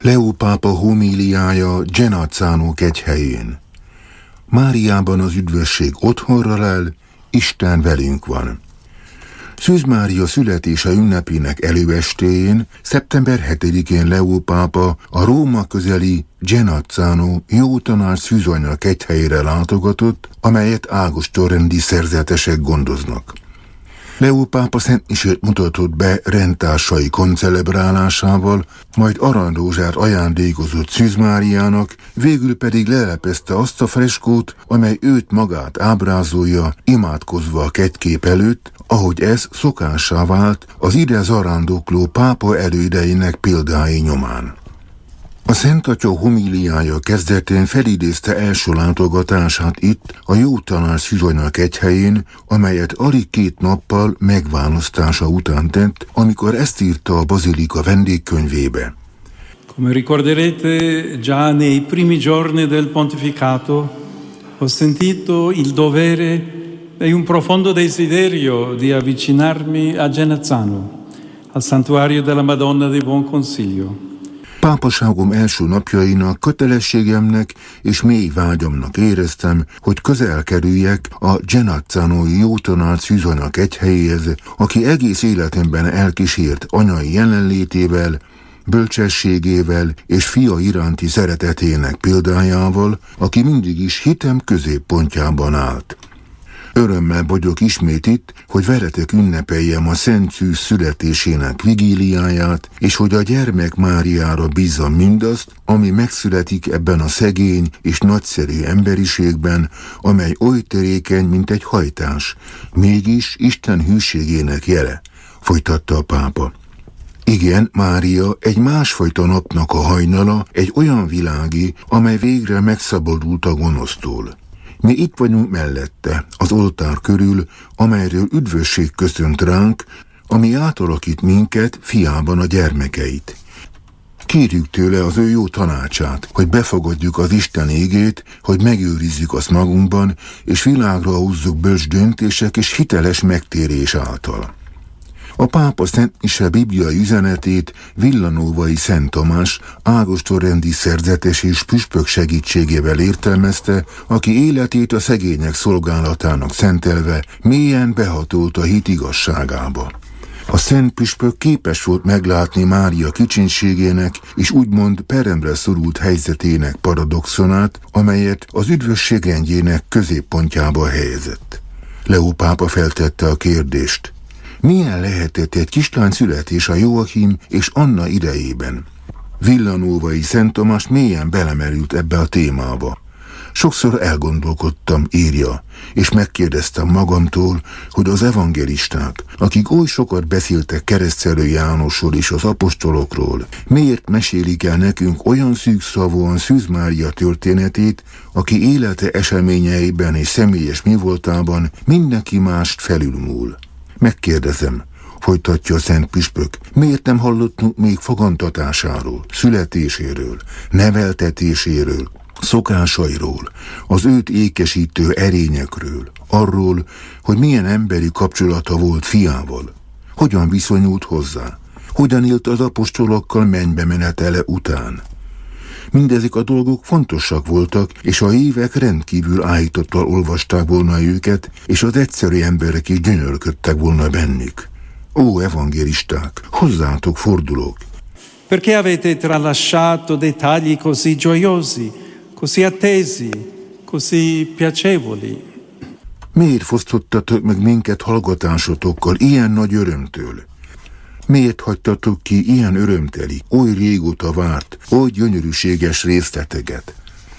Leó pápa homíliája Genazzano kegyhelyén. Máriában az üdvösség otthonra lel, Isten velünk van. Szűz Mária születése ünnepének előestéjén, szeptember 7-én Leó pápa a Róma közeli Genazzano Jótanács szűzanya kegyhelyére látogatott, amelyet ágostorrendi szerzetesek gondoznak. Leó pápa szentmisét mutatott be rendtársai koncelebrálásával, majd aranyrózsát ajándékozott Szűz Máriának, végül pedig lelepezte azt a freskót, amely őt magát ábrázolja, imádkozva a kegykép előtt, ahogy ez szokássá vált az ide zarándokló pápa elődeinek példái nyomán. A Szent Atya homíliája kezdetén felidézte első látogatását itt, a Jótanács szűzanya kegyhelyén, amelyet alig 2 nappal megválasztása után tett, amikor ezt írta a bazilika vendégkönyvébe. Come ricorderete, già nei primi giorni del pontificato ho sentito il dovere e un profondo desiderio di avvicinarmi a Genazzano, al santuario della Madonna di Buon Consiglio. Pápaságom első napjainak kötelességemnek és mély vágyamnak éreztem, hogy közel kerüljek a Genazzanói Jótanács szűzanya kegyhelyéhez, aki egész életemben elkísért anyai jelenlétével, bölcsességével és fia iránti szeretetének példájával, aki mindig is hitem középpontjában állt. Örömmel vagyok ismét itt, hogy veletek ünnepeljem a Szent Szűz születésének vigíliáját, és hogy a gyermek Máriára bízzam mindazt, ami megszületik ebben a szegény és nagyszerű emberiségben, amely oly törékeny, mint egy hajtás, mégis Isten hűségének jele, folytatta a pápa. Igen, Mária egy másfajta napnak a hajnala, egy olyan világi, amely végre megszabadult a gonosztól. Mi itt vagyunk mellette, az oltár körül, amelyről üdvösség köszönt ránk, ami átalakít minket fiában a gyermekeit. Kérjük tőle az ő jó tanácsát, hogy befogadjuk az Isten ígét, hogy megőrizzük azt magunkban, és világra húzzuk bölcs döntések és hiteles megtérés által. A pápa szentmise bibliai üzenetét Villanovai Szent Tamás ágostorrendi szerzetes és püspök segítségével értelmezte, aki életét a szegények szolgálatának szentelve mélyen behatolt a hit igazságába. A szent püspök képes volt meglátni Mária kicsinségének és úgymond peremre szorult helyzetének paradoxonát, amelyet az üdvösség rendjének középpontjába helyezett. Leó pápa feltette a kérdést: milyen lehetett egy kislány születés a Joachim és Anna idejében? Villanovai Szent Tamás mélyen belemerült ebbe a témába. Sokszor elgondolkodtam, írja, és megkérdeztem magamtól, hogy az evangelisták, akik oly sokat beszéltek Keresztelő Jánosról és az apostolokról, miért mesélik el nekünk olyan szűkszavúan Szűz Mária történetét, aki élete eseményeiben és személyes mivoltában mindenki mást felülmúl. Megkérdezem, folytatja a szent püspök, miért nem hallottunk még fogantatásáról, születéséről, neveltetéséről, szokásairól, az őt ékesítő erényekről, arról, hogy milyen emberi kapcsolata volt fiával, hogyan viszonyult hozzá, hogyan élt az apostolokkal mennybe menetele után. Mindezek a dolgok fontosak voltak, és a hívek rendkívül áhítattal olvasták volna őket, és az egyszerű emberek is gyönyörködtek volna bennük. Ó, evangélisták, hozzátok fordulok! Perché avete tralasciato dettagli così gioiosi, così attesi, così piacevoli? Miért fosztottatok meg minket hallgatásotokkal ilyen nagy örömtől? Miért hagytatok ki ilyen örömteli, oly régóta várt, oly gyönyörűséges részleteket?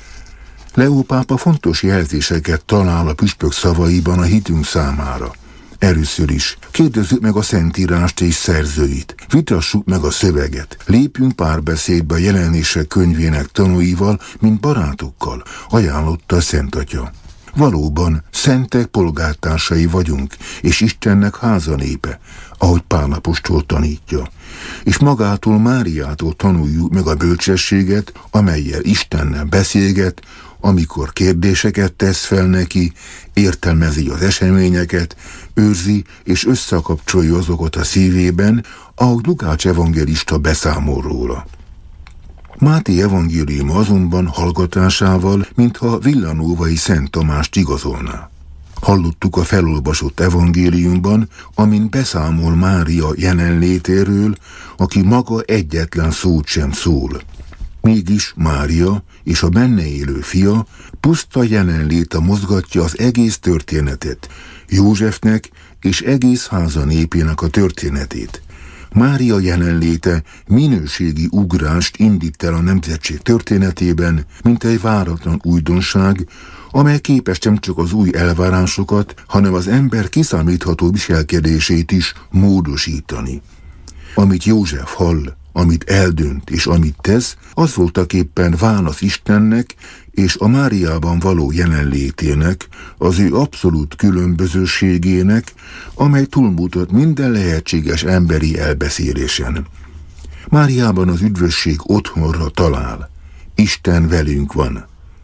Leó pápa fontos jelzéseket talál a püspök szavaiban a hitünk számára. Először is kérdezzük meg a Szentírást és szerzőit, vitassuk meg a szöveget, lépjünk párbeszédbe a Jelenések könyvének tanúival, mint barátokkal, ajánlotta a Szent Atya. Valóban szentek polgártársai vagyunk, és Istennek házanépe, ahogy Pál apostol tanítja. És magától Máriától tanuljuk meg a bölcsességet, amellyel Istennel beszélget, amikor kérdéseket tesz fel neki, értelmezi az eseményeket, őrzi és összekapcsolja azokat a szívében, ahogy Lukács evangélista beszámol róla. Máté evangélium azonban hallgatásával, mintha Villanóvai Szent Tamást igazolná. Hallottuk a felolvasott evangéliumban, amin beszámol Mária jelenlétéről, aki maga egyetlen szót sem szól. Mégis Mária és a benne élő fia puszta jelenléte mozgatja az egész történetet, Józsefnek és egész háza népének a történetét. Mária jelenléte minőségi ugrást indít el a nemzetség történetében, mint egy váratlan újdonság, amely képes nem csak az új elvárásokat, hanem az ember kiszámítható viselkedését is módosítani. Amit József hall, amit eldönt és amit tesz, az voltaképpen válasz Istennek és a Máriában való jelenlétének, az ő abszolút különbözőségének, amely túlmutat minden lehetséges emberi elbeszélésen. Máriában az üdvösség otthonra talál. Isten velünk van.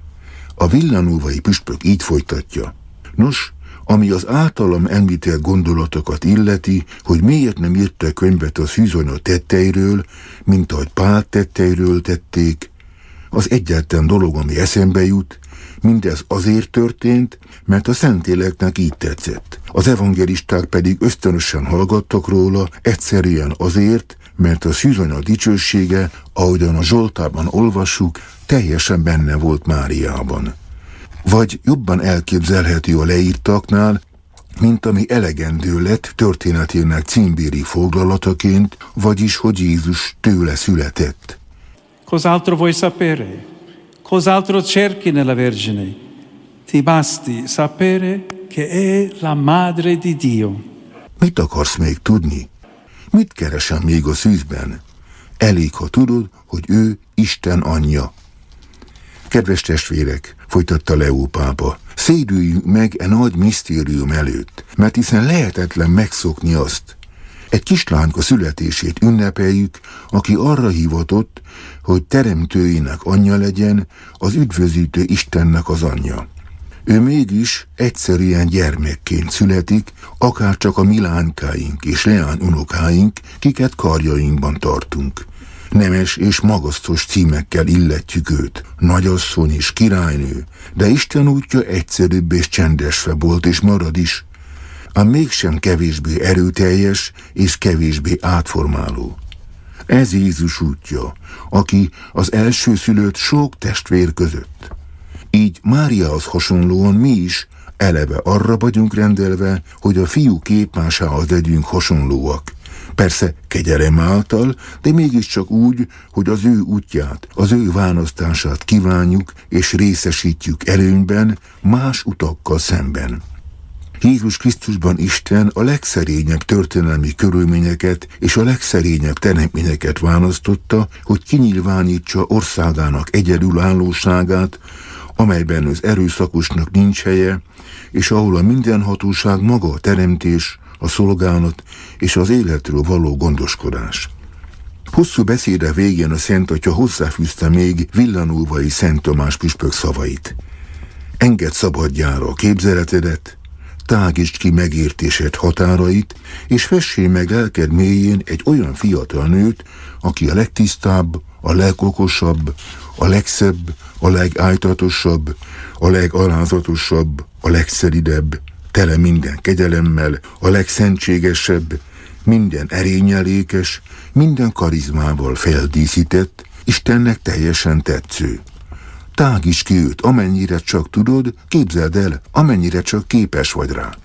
A villanóvai püspök így folytatja. Nos, ami az általam említett gondolatokat illeti, hogy miért nem írta könyvet a szűzanya tetteiről, mint ahogy Pál tetteiről tették, az egyetlen dolog, ami eszembe jut, mindez azért történt, mert a Szentléleknek így tetszett. Az evangelisták pedig ösztönösen hallgattak róla, egyszerűen azért, mert a szűzanya dicsősége, ahogyan a Zsoltárban olvassuk, teljesen benne volt Máriában. Vagy jobban elképzelhető a leírtaknál, mint ami elegendő lett történetének címbéri foglalataként, vagyis, hogy Jézus tőle született. Cos'altro vuoi sapere? Cos'altro cerchi nella Vergine? Ti basti sapere che è la madre di Dio. Mit akarsz még tudni? Mit keresem még a szűzben? Elég, ha tudod, hogy ő Isten anyja. Kedves testvérek, folytatta Leó pápa, szédüljünk meg e nagy misztérium előtt, mert hiszen lehetetlen megszokni azt. Egy kislányka születését ünnepeljük, aki arra hivatott, hogy teremtőinek anyja legyen, az üdvözítő Istennek az anyja. Ő mégis egyszerűen gyermekként születik, akárcsak a mi lánykáink és leányunokáink, kiket karjainkban tartunk. Nemes és magasztos címekkel illetjük őt, nagyasszony és királynő, de Isten útja egyszerűbb és csendesebb volt és marad is, ám mégsem kevésbé erőteljes és kevésbé átformáló. Ez Jézus útja, aki az elsőszülött sok testvér között. Így Máriához hasonlóan mi is eleve arra vagyunk rendelve, hogy a fiú képmásához legyünk hasonlóak. Persze kegyelem által, de mégiscsak úgy, hogy az ő útját, az ő választását kívánjuk és részesítjük előnyben más utakkal szemben. Jézus Krisztusban Isten a legszerényebb történelmi körülményeket és a legszerényebb teremtményeket választotta, hogy kinyilvánítsa országának egyedülállóságát, amelyben az erőszakosnak nincs helye, és ahol a mindenhatóság maga a teremtés, a szolgálat és az életről való gondoskodás. Hosszú beszéde végén a Szent Atya hozzáfűzte még villanóvai Szent Tamás püspök szavait. Engedd szabadjára a képzeletedet, tágítsd ki megértésed határait, és fessé meg lelked mélyén egy olyan fiatal nőt, aki a legtisztább, a legokosabb, a legszebb, a legájtatosabb, a legalázatosabb, a legszelidebb, tele minden kegyelemmel, a legszentségesebb, minden erényelékes, minden karizmával feldíszített, Istennek teljesen tetsző. Tágíts ki őt, amennyire csak tudod, képzeld el, amennyire csak képes vagy rá.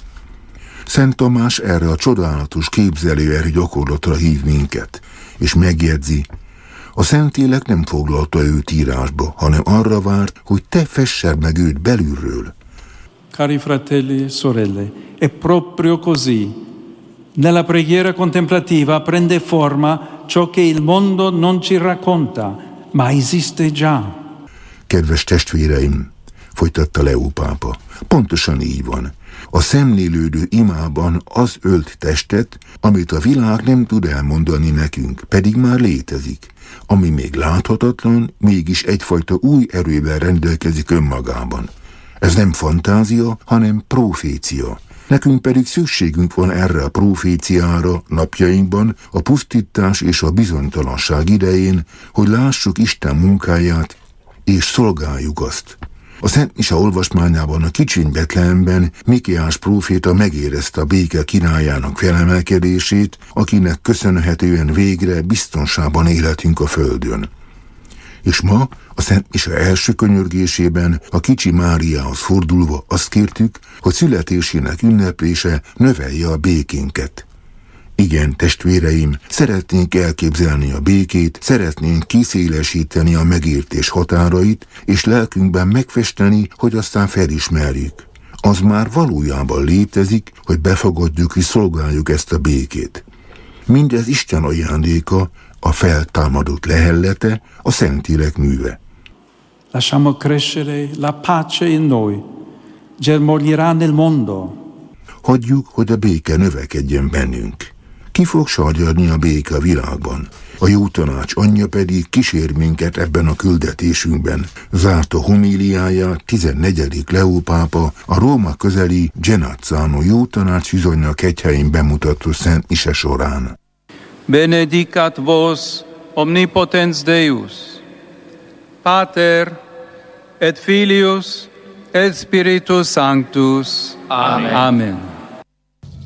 Szent Tamás erre a csodálatos képzelőerő gyakorlatra hív minket, és megjegyzi, a Szentlélek nem foglalta őt írásba, hanem arra várt, hogy te fessed meg őt belülről. Cari fratelli e sorelle, è proprio così. Nella preghiera contemplativa prende forma ciò che il mondo non ci racconta, ma esiste già. Kedves testvéreim, folytatta Leó pápa, pontosan így van. A szemlélődő imában az ölt testet, amit a világ nem tud elmondani nekünk, pedig már létezik, ami még láthatatlan, mégis egyfajta új erővel rendelkezik önmagában. Ez nem fantázia, hanem profécia. Nekünk pedig szükségünk van erre a proféciára napjainkban, a pusztítás és a bizonytalanság idején, hogy lássuk Isten munkáját, és szolgáljuk azt. A Szent Mise olvasmányában a kicsiny Betlehemben Mikéás próféta megérezte a béke királyának felemelkedését, akinek köszönhetően végre biztonságban élhetünk a földön. És ma a Szent Mise első könyörgésében a kicsi Máriához fordulva azt kértük, hogy születésének ünneplése növelje a békénket. Igen, testvéreim, szeretnénk elképzelni a békét, szeretnénk kiszélesíteni a megértés határait, és lelkünkben megfesteni, hogy aztán felismerjük. Az már valójában létezik, hogy befogadjuk és szolgáljuk ezt a békét. Mindez Isten ajándéka, a feltámadott lehellete, a Szentlélek műve. Lasciamo crescere la pace in noi, germoglierà nel mondo. Hagyjuk, hogy a béke növekedjen bennünk. Ki fog sarjadni a béke a világban? A jó tanács anyja pedig kísér minket ebben a küldetésünkben. Zárta homíliáját 14. Leó pápa a Róma közeli Genazzano jó tanács hűzonynak kegyhelyén bemutató Szent Mise során. Benedicat vos omnipotens Deus, Pater et Filius et Spiritus Sanctus. Amen. Amen.